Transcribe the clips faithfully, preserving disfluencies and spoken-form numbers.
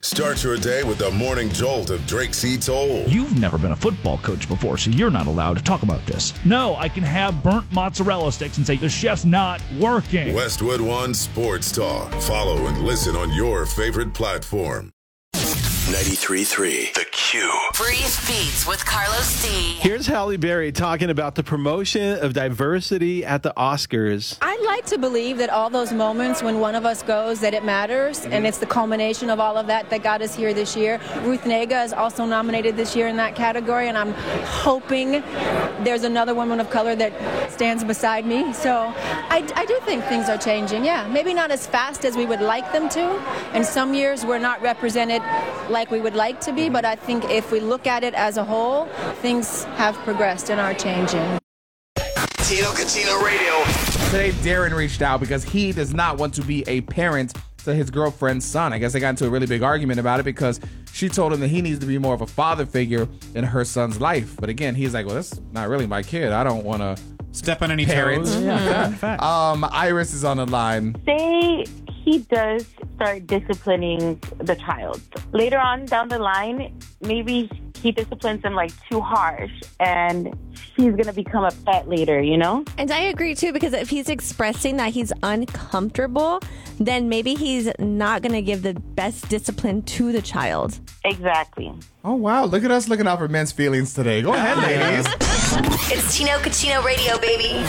Start your day with the morning jolt of Drake C. Toll. You've never been a football coach before, so you're not allowed to talk about this. No, I can have burnt mozzarella sticks and say the chef's not working. Westwood One Sports Talk. Follow and listen on your favorite platform. ninety-three point three The Q. Brief Beats with Carlos D. Here's Halle Berry talking about the promotion of diversity at the Oscars. I'd like to believe that all those moments when one of us goes, that it matters, mm-hmm. and it's the culmination of all of that that got us here this year. Ruth Negga is also nominated this year in that category, and I'm hoping there's another woman of color that stands beside me. So I, I do think things are changing, yeah. Maybe not as fast as we would like them to, and some years we're not represented like we would like to be, but I think if we look at it as a whole, things have progressed and are changing. Tino Catino Radio. Today, Darren reached out because he does not want to be a parent to his girlfriend's son. I guess they got into a really big argument about it because she told him that he needs to be more of a father figure in her son's life. But again, he's like, well, that's not really my kid. I don't want to step on any parent. toes. Yeah. Yeah. Um, Iris is on the line. Say he does start disciplining the child. Later on down the line, maybe he disciplines him like too harsh and he's going to become upset later, you know? And I agree too, because if he's expressing that he's uncomfortable, then maybe he's not going to give the best discipline to the child. Exactly. Oh, wow. Look at us looking out for men's feelings today. Go ahead, ladies. It's Tino Catino Radio, baby.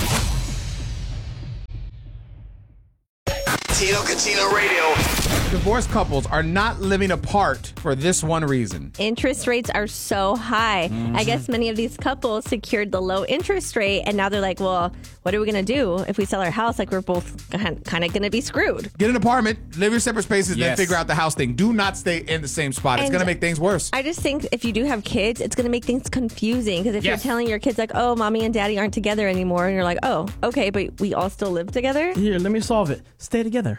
Tino Catino Radio. Divorced couples are not living apart for this one reason. Interest rates are so high. Mm-hmm. I guess many of these couples secured the low interest rate, and now they're like, well, what are we going to do if we sell our house? Like, we're both kind of going to be screwed. Get an apartment, live your separate spaces, yes. then figure out the house thing. Do not stay in the same spot. It's going to make things worse. I just think if you do have kids, it's going to make things confusing. Because if yes. you're telling your kids, like, oh, mommy and daddy aren't together anymore, and you're like, oh, okay, but we all still live together? Here, let me solve it. Stay together.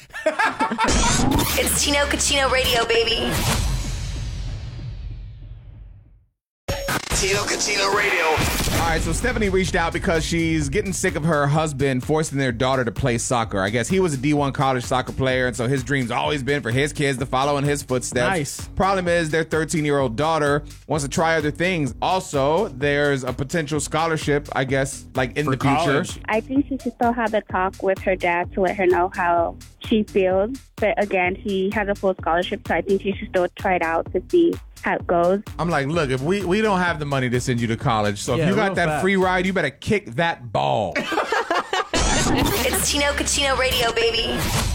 It's Tino Catino Radio, baby. Tino Catino Radio. All right, so Stephanie reached out because she's getting sick of her husband forcing their daughter to play soccer. I guess he was a D one college soccer player, and so his dream's always been for his kids to follow in his footsteps. Nice. Problem is, their thirteen-year-old daughter wants to try other things. Also, there's a potential scholarship, I guess, like in for the college. future. I think she should still have a talk with her dad to let her know how she feels. But again, he has a full scholarship, so I think she should still try it out to see how it goes. I'm like, look, if we, we don't have the money to send you to college, so Yeah, if you got real that fast. free ride, you better kick that ball. It's Tino Catino Radio, baby.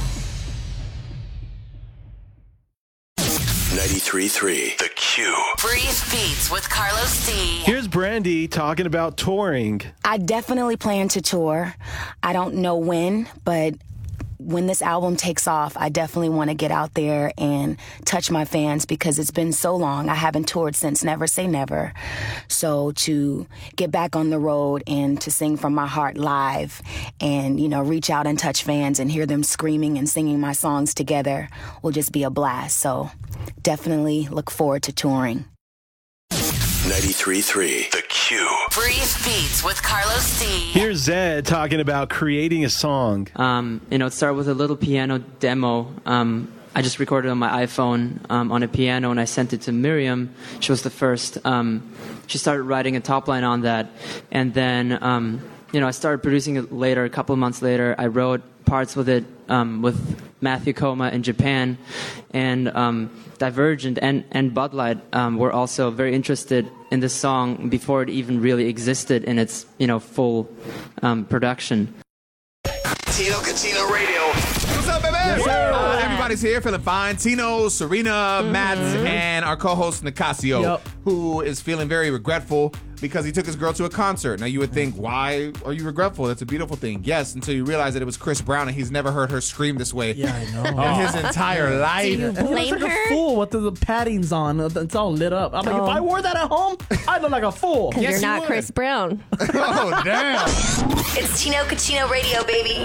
ninety-three point three The Q. Brief Beats with Carlos D. Here's Brandy talking about touring. I definitely plan to tour. I don't know when, but when this album takes off, I definitely want to get out there and touch my fans because it's been so long. I haven't toured since Never Say Never. So to get back on the road and to sing from my heart live and, you know, reach out and touch fans and hear them screaming and singing my songs together will just be a blast. So definitely look forward to touring. ninety-three point three The Q. Brief Beats with Carlos D. Here's Zed talking about creating a song. Um, you know, it started with a little piano demo. Um, I just recorded on my iPhone um, on a piano, and I sent it to Miriam. She was the first. Um, she started writing a top line on that, and then um, you know, I started producing it later. A couple of months later, I wrote parts with it um, with Matthew Koma in Japan, and um, Divergent and, and Bud Light um, were also very interested in this song before it even really existed in its, you know, full um, production. Tino Catino Radio. What's up, baby? Yes, sir. Uh, everybody's here feeling fine. Tino, Serena, mm-hmm. Matt, and our co-host Nicasio, yep. who is feeling very regretful because he took his girl to a concert. Now, you would think, why are you regretful? That's a beautiful thing. Yes, until you realize that it was Chris Brown, and he's never heard her scream this way yeah, I know. in his entire life. Do you blame he looks like her? a fool with the, the paddings on. It's all lit up. I'm like, Oh. if I wore that at home, I'd look like a fool. Because Yes, you're you not would. Chris Brown. Oh, damn. It's Tino Catino Radio, baby.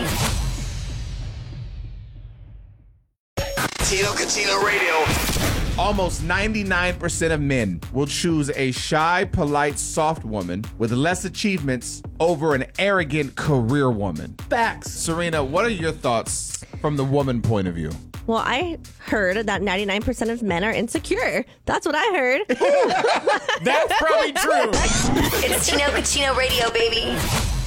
Tino Catino Radio. Almost ninety-nine percent of men will choose a shy, polite, soft woman with less achievements over an arrogant career woman. Facts. Serena, what are your thoughts from the woman point of view? Well, I heard that ninety-nine percent of men are insecure. That's what I heard. That's probably true. It's Tino Cucino Radio, baby.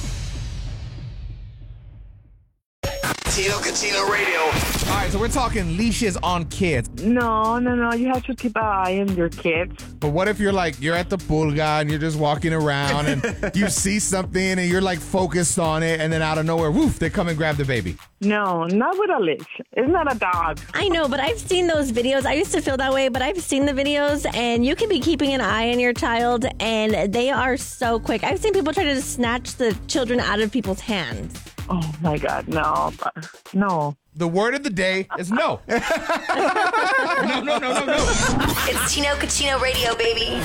Tino Cucino Radio. All right, so we're talking leashes on kids. No, no, no. You have to keep an eye on your kids. But what if you're like, you're at the pulga and you're just walking around and you see something and you're like focused on it and then out of nowhere, woof, they come and grab the baby. No, not with a leash. It's not a dog. I know, but I've seen those videos. I used to feel that way, but I've seen the videos, and you can be keeping an eye on your child, and they are so quick. I've seen people try to just snatch the children out of people's hands. Oh, my God, no. No. The word of the day is no. no, no, no, no, no. It's Tino Cucino Radio, baby.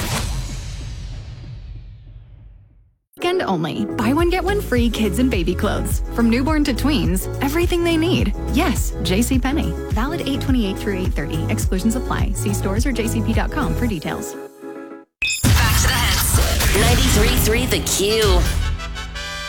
Weekend only. Buy one, get one free kids and baby clothes. From newborn to tweens, everything they need. Yes, JCPenney. Valid eight twenty-eight through eight thirty. Exclusions apply. See stores or j c p dot com for details. Back to the hits. ninety-three point three The Q.